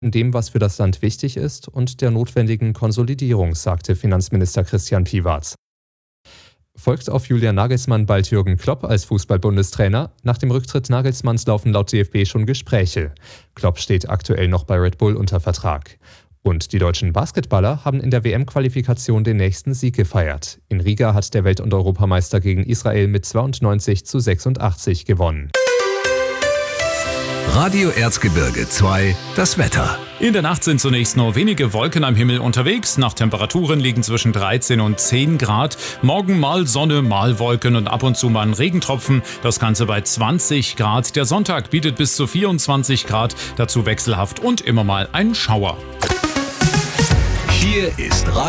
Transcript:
dem, was für das Land wichtig ist und der notwendigen Konsolidierung, sagte Finanzminister Christian Piwatz. Folgt auf Julian Nagelsmann bald Jürgen Klopp als Fußball-Bundestrainer? Nach dem Rücktritt Nagelsmanns laufen laut DFB schon Gespräche. Klopp steht aktuell noch bei Red Bull unter Vertrag. Und die deutschen Basketballer haben in der WM-Qualifikation den nächsten Sieg gefeiert. In Riga hat der Welt- und Europameister gegen Israel mit 92:86 gewonnen. Radio Erzgebirge 2, das Wetter. In der Nacht sind zunächst nur wenige Wolken am Himmel unterwegs. Nach Temperaturen liegen zwischen 13 und 10 Grad. Morgen mal Sonne, mal Wolken und ab und zu mal ein Regentropfen. Das Ganze bei 20 Grad. Der Sonntag bietet bis zu 24 Grad. Dazu wechselhaft und immer mal ein Schauer. Hier ist Radio